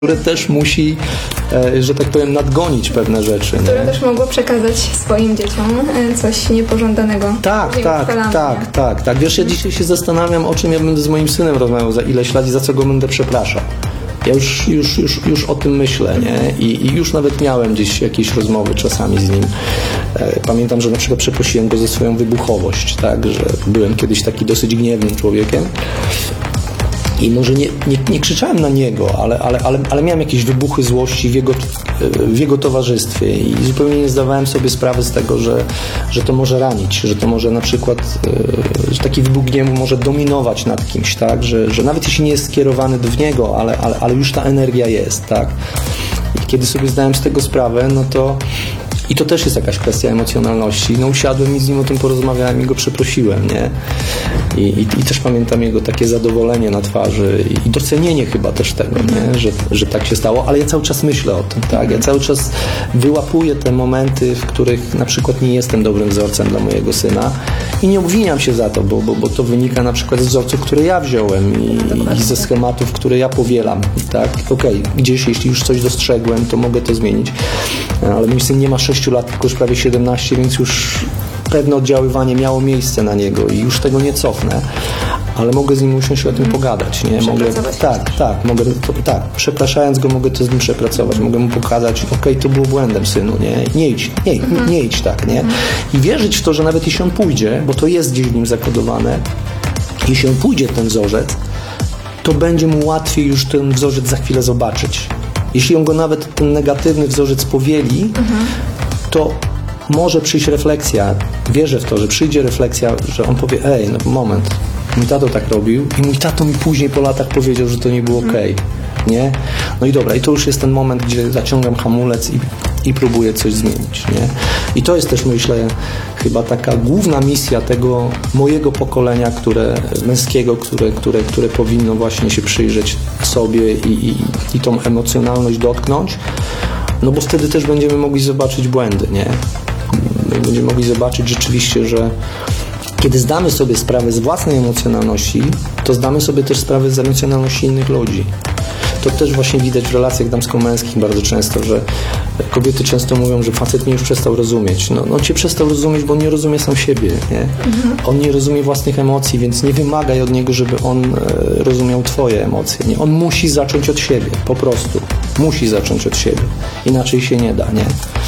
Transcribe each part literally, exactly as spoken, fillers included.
które też musi, że tak powiem, nadgonić pewne rzeczy. Które nie? też mogło przekazać swoim dzieciom coś niepożądanego. Tak, tak, falami, tak, nie? tak, tak. Wiesz, ja dzisiaj się zastanawiam, o czym ja będę z moim synem rozmawiał za ileś lat i za co go będę przepraszał. Ja już, już, już, już o tym myślę, nie? I, I już nawet miałem gdzieś jakieś rozmowy czasami z nim. Pamiętam, że na przykład przeprosiłem go za swoją wybuchowość, tak? Że byłem kiedyś taki dosyć gniewnym człowiekiem. I może nie, nie, nie krzyczałem na niego, ale, ale, ale, ale miałem jakieś wybuchy złości w jego, w jego towarzystwie i zupełnie nie zdawałem sobie sprawy z tego, że, że to może ranić, że to może na przykład, że taki wybuch gniewu może dominować nad kimś, tak? Że, że nawet jeśli nie jest skierowany do niego, ale, ale, ale już ta energia jest, tak? I kiedy sobie zdałem z tego sprawę, no to i to też jest jakaś kwestia emocjonalności. No usiadłem i z nim o tym porozmawiałem i go przeprosiłem, nie? I, i, i też pamiętam jego takie zadowolenie na twarzy i docenienie chyba też tego, nie? Że, że tak się stało, ale ja cały czas myślę o tym, tak? Ja cały czas wyłapuję te momenty, w których na przykład nie jestem dobrym wzorcem dla mojego syna i nie obwiniam się za to, bo, bo, bo to wynika na przykład z wzorców, które ja wziąłem i, i ze schematów, które ja powielam, tak? Okej, okay, gdzieś jeśli już coś dostrzegłem, to mogę to zmienić, ale mój syn nie ma sześciu lat, tylko już prawie siedemnaście, więc już pewne oddziaływanie miało miejsce na niego i już tego nie cofnę, ale mogę z nim usiąść i o tym pogadać, nie? Mogę, tak, tak, mogę, to, tak, przepraszając go, mogę to z nim przepracować, mogę mu pokazać, okej, okay, to było błędem, synu, nie? Nie idź, nie, nie, nie idź tak, nie? I wierzyć w to, że nawet jeśli on pójdzie, bo to jest gdzieś w nim zakodowane, jeśli on pójdzie ten wzorzec, to będzie mu łatwiej już ten wzorzec za chwilę zobaczyć. Jeśli on go nawet ten negatywny wzorzec powieli, mhm. to może przyjść refleksja. Wierzę w to, że przyjdzie refleksja, że on powie, ej, no moment, mój tato tak robił i mój tato mi później po latach powiedział, że to nie było okej. Okay. Nie? No i dobra, i to już jest ten moment, gdzie zaciągam hamulec i, i próbuję coś zmienić, nie? I to jest też, myślę, chyba taka główna misja tego mojego pokolenia, które, męskiego, które, które, które powinno właśnie się przyjrzeć sobie i, i, i tą emocjonalność dotknąć, no bo wtedy też będziemy mogli zobaczyć błędy, nie? Będziemy mogli zobaczyć rzeczywiście, że kiedy zdamy sobie sprawę z własnej emocjonalności, to zdamy sobie też sprawę z emocjonalności innych ludzi. To też właśnie widać w relacjach damsko-męskich bardzo często, że kobiety często mówią, że facet mnie już przestał rozumieć. No, no cię przestał rozumieć, bo on nie rozumie sam siebie, nie? Mhm. On nie rozumie własnych emocji, więc nie wymagaj od niego, żeby on e, rozumiał twoje emocje. Nie? On musi zacząć od siebie, po prostu. Musi zacząć od siebie. Inaczej się nie da, nie?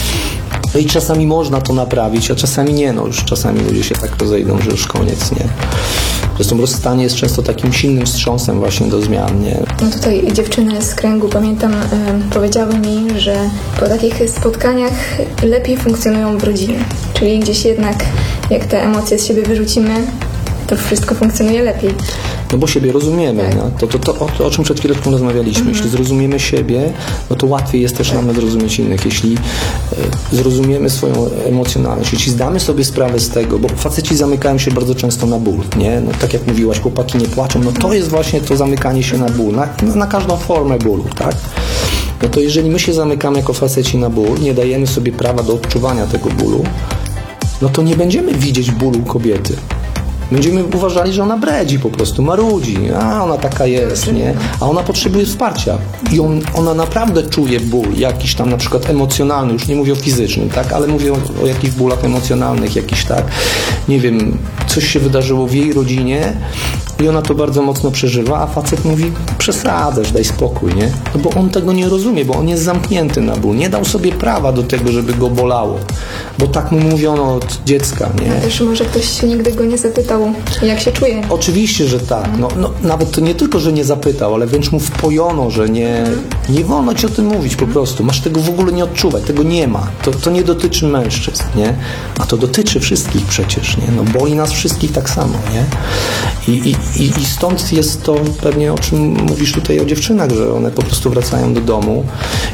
No i czasami można to naprawić, a czasami nie. No już czasami ludzie się tak rozejdą, że już koniec, nie? Zresztą rozstanie jest często takim silnym wstrząsem właśnie do zmian, nie? No tutaj dziewczyny z kręgu, pamiętam, y, powiedziały mi, że po takich spotkaniach lepiej funkcjonują w rodzinie. Czyli gdzieś jednak, jak te emocje z siebie wyrzucimy, to wszystko funkcjonuje lepiej. No bo siebie rozumiemy, tak. No. to, to, to, to, o czym przed chwileczką rozmawialiśmy. Mhm. Jeśli zrozumiemy siebie, no to łatwiej jest też nam zrozumieć innych. Jeśli e, zrozumiemy swoją emocjonalność, jeśli zdamy sobie sprawę z tego, bo faceci zamykają się bardzo często na ból, nie? No, tak jak mówiłaś, chłopaki nie płaczą, no to jest właśnie to zamykanie się na ból, na, na każdą formę bólu, tak? No to jeżeli my się zamykamy jako faceci na ból, nie dajemy sobie prawa do odczuwania tego bólu, no to nie będziemy widzieć bólu kobiety. Będziemy uważali, że ona bredzi po prostu, marudzi, a ona taka jest, nie? A ona potrzebuje wsparcia i on, ona naprawdę czuje ból, jakiś tam na przykład emocjonalny, już nie mówię o fizycznym, tak? Ale mówię o, o jakichś bólach emocjonalnych, jakiś tak, nie wiem, coś się wydarzyło w jej rodzinie i ona to bardzo mocno przeżywa, a facet mówi, przesadzasz, daj spokój, nie? No bo on tego nie rozumie, bo on jest zamknięty na ból, nie dał sobie prawa do tego, żeby go bolało, bo tak mu mówiono od dziecka, nie? A też może ktoś się nigdy go nie zapytał, jak się czuje. Oczywiście, że tak. No, no, nawet to nie tylko, że nie zapytał, ale wręcz mu wpojono, że nie, nie wolno ci o tym mówić po prostu. Masz tego w ogóle nie odczuwać, tego nie ma. To, to nie dotyczy mężczyzn, nie? A to dotyczy wszystkich przecież, nie? No boli nas wszystkich tak samo, nie? I, i, i, i stąd jest to pewnie, o czym mówisz tutaj o dziewczynach, że one po prostu wracają do domu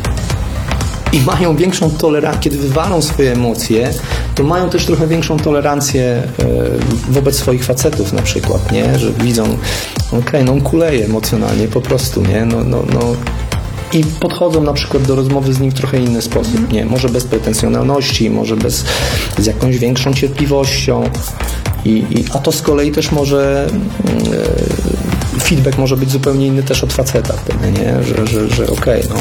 i mają większą tolerancję, kiedy wywalą swoje emocje, to mają też trochę większą tolerancję e, wobec swoich facetów na przykład, nie? Że widzą, okej, okay, no on kuleje emocjonalnie po prostu, nie? No, no, no. I podchodzą na przykład do rozmowy z nim w trochę inny sposób, mm. nie? Może bez pretensjonalności, może bez, z jakąś większą cierpliwością. I, i, a to z kolei też może e, feedback może być zupełnie inny też od faceta wtedy, nie? Że, że, że okej, okay, no